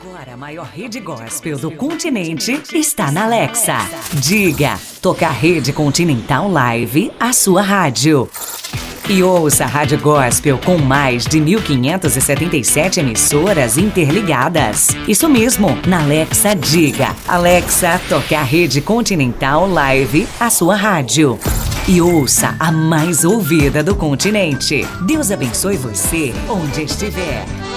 Agora a maior rede gospel do continente está na Alexa. Diga, toca a Rede Continental Live, a sua rádio. E ouça a Rádio Gospel com mais de 1.577 emissoras interligadas. Isso mesmo, na Alexa Diga. Alexa, toca a Rede Continental Live, a sua rádio. E ouça a mais ouvida do continente. Deus abençoe você onde estiver.